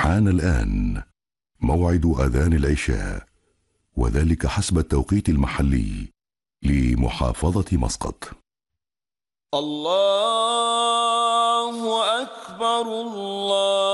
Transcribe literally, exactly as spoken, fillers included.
حان الآن موعد أذان العشاء، وذلك حسب التوقيت المحلي لمحافظة مسقط. الله أكبر الله